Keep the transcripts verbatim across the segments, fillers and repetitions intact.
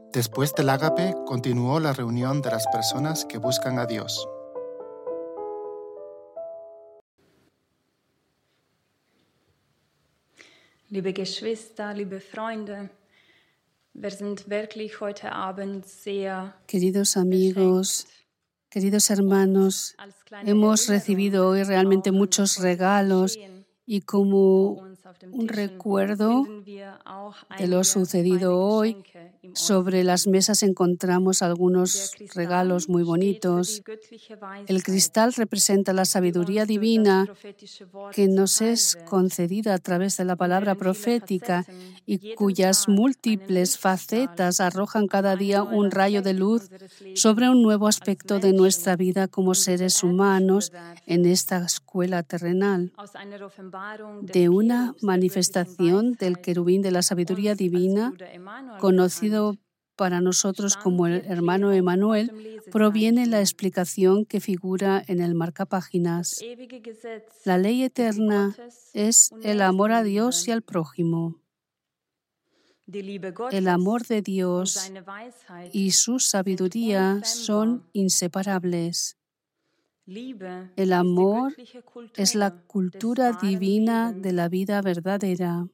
Después del ágape, continuó la reunión de las personas que buscan a Dios. Liebe Geschwister, liebe Freunde, wir sind wirklich heute Abend sehr Queridos amigos, queridos hermanos, hemos recibido hoy realmente muchos regalos y como un recuerdo de lo sucedido hoy, sobre las mesas encontramos algunos regalos muy bonitos. El cristal representa la sabiduría divina que nos es concedida a través de la palabra profética y cuyas múltiples facetas arrojan cada día un rayo de luz sobre un nuevo aspecto de nuestra vida como seres humanos en esta escuela terrenal. De una manifestación del querubín de la sabiduría divina, conocido para nosotros como el hermano Emanuel, proviene la explicación que figura en el marcapáginas. La ley eterna es el amor a Dios y al prójimo. El amor de Dios y su sabiduría son inseparables. El amor es la cultura divina de la vida verdadera.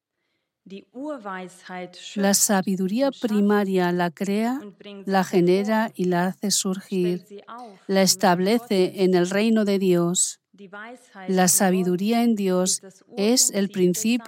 La sabiduría primaria la crea, la genera y la hace surgir. La establece en el reino de Dios. La sabiduría en Dios es el principio